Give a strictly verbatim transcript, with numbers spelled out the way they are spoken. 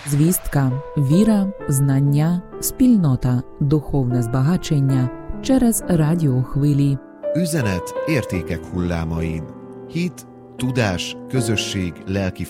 Звістка, віра, знання, спільнота, духовне збагачення через rádióhvili. Üzenet értékek hullámain. Hit, tudás, közösség, lelki